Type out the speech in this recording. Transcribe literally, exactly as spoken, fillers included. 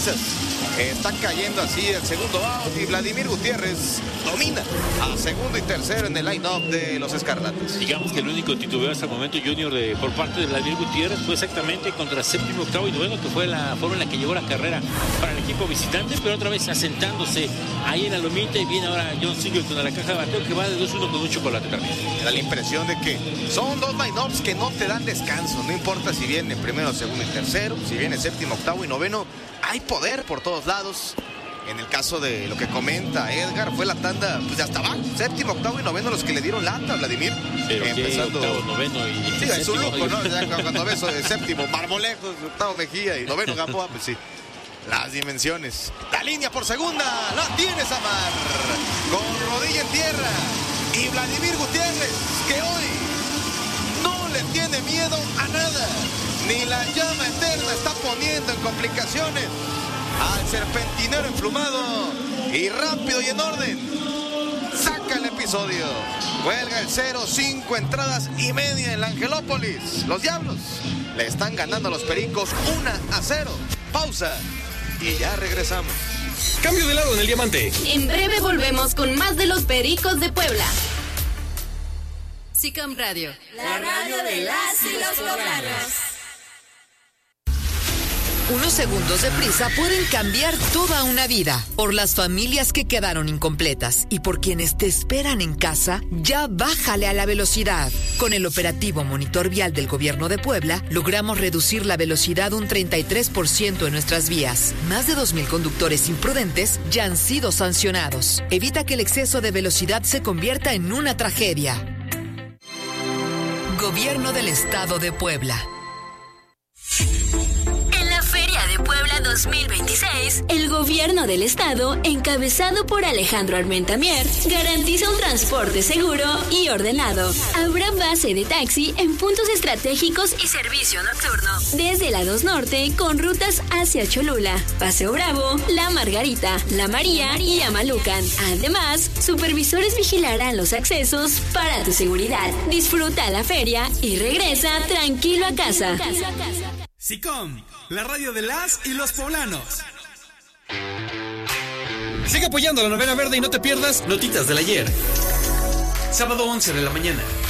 cenizas. Está cayendo así el segundo out y Vladimir Gutiérrez domina a segundo y tercero en el line-up de los Escarlatas. Digamos que el único titubeo hasta el momento, Junior, de, por parte de Vladimir Gutiérrez fue exactamente contra séptimo, octavo y noveno, que fue la forma en la que llegó la carrera para el equipo visitante, pero otra vez asentándose ahí en la lomita, y viene ahora John Singleton a la caja de bateo, que va de dos uno con un chocolate también. Me da la impresión de que son dos line-ups que no te dan descanso, no importa si viene primero, segundo y tercero, si viene séptimo, octavo y noveno, hay poder por todos lados. En el caso de lo que comenta Edgar, fue la tanda pues de hasta abajo, séptimo, octavo y noveno los que le dieron lata a Vladimir. Pero empezando octavo, noveno y sí, es un lujo, ¿no? Ya cuando ves el séptimo, Marmolejos, octavo Mejía y noveno Gamboa, pues sí. Las dimensiones. La línea por segunda, la tiene Samar. Con rodilla en tierra. Y Vladimir Gutiérrez, que hoy no le tiene miedo a nada. Ni la llama eterna está poniendo en complicaciones al serpentinero emplumado. Y rápido y en orden saca el episodio. Cuelga el cero, cinco entradas y media en la Angelópolis. Los Diablos le están ganando a los Pericos uno a cero. Pausa y ya regresamos. Cambio de lado en el diamante. En breve volvemos con más de los Pericos de Puebla. SICAM Radio, la radio de las y los poblanos. Unos segundos de prisa pueden cambiar toda una vida. Por las familias que quedaron incompletas y por quienes te esperan en casa, ya bájale a la velocidad. Con el operativo Monitor Vial del Gobierno de Puebla, logramos reducir la velocidad un treinta y tres por ciento en nuestras vías. Más de dos mil conductores imprudentes ya han sido sancionados. Evita que el exceso de velocidad se convierta en una tragedia. Gobierno del Estado de Puebla. Puebla dos mil veintiséis, el gobierno del estado, encabezado por Alejandro Armenta Mier, garantiza un transporte seguro y ordenado. Habrá base de taxi en puntos estratégicos y servicio nocturno. Desde la dos Norte, con rutas hacia Cholula, Paseo Bravo, La Margarita, La María y Amalucan. Además, supervisores vigilarán los accesos para tu seguridad. Disfruta la feria y regresa tranquilo a casa. SICOM, la radio de las y los poblanos. Sigue apoyando la Novena Verde y no te pierdas Notitas del Ayer. Sábado once de la mañana.